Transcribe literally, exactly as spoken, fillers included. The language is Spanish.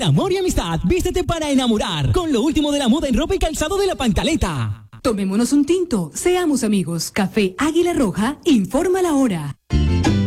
amor y amistad, vístete para enamorar con lo último de la moda en ropa y calzado de La Pantaleta. Tomémonos un tinto, seamos amigos. Café Águila Roja, informa la hora.